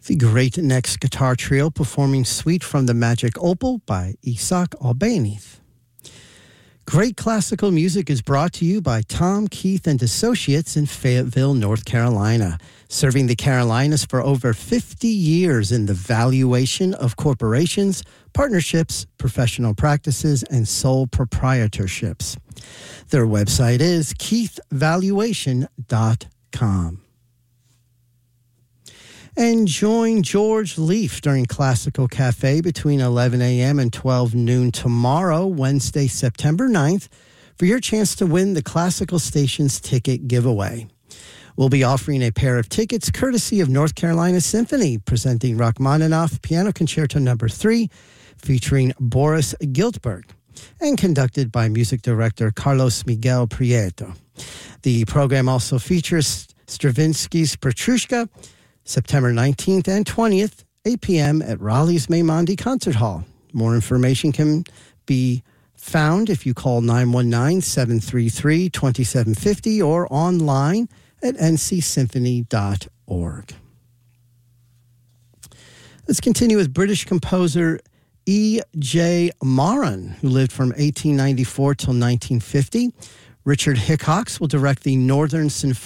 The Great Necks Guitar Trio performing Suite from the Magic Opal by Isaac Albéniz. Great classical music is brought to you by Tom Keith and Associates in Fayetteville, North Carolina, serving the Carolinas for over 50 years in the valuation of corporations, partnerships, professional practices, and sole proprietorships. Their website is keithvaluation.com. And join George Leaf during Classical Cafe between 11 a.m. and 12 noon tomorrow, Wednesday, September 9th, for your chance to win the Classical Stations ticket giveaway. We'll be offering a pair of tickets courtesy of North Carolina Symphony, presenting Rachmaninoff Piano Concerto No. 3, featuring Boris Giltberg, and conducted by music director Carlos Miguel Prieto. The program also features Stravinsky's Petrushka, September 19th and 20th, 8 p.m. at Raleigh's Maimondi Concert Hall. More information can be found if you call 919-733-2750 or online at ncsymphony.org. Let's continue with British composer E.J. Moran, who lived from 1894 till 1950. Richard Hickox will direct the Northern Symphony